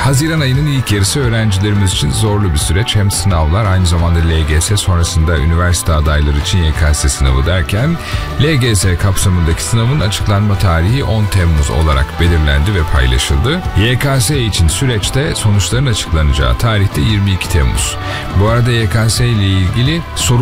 Haziran ayının ilk yarısı öğrencilerimiz için zorlu bir süreç. Hem sınavlar, aynı zamanda LGS, sonrasında üniversite adayları için YKS sınavı derken LGS kapsamındaki sınavın açıklanma tarihi 10 Temmuz olarak belirlendi ve paylaşıldı. YKS için süreçte sonuçların açıklanacağı tarihte 22 Temmuz. Bu arada YKS ile ilgili soru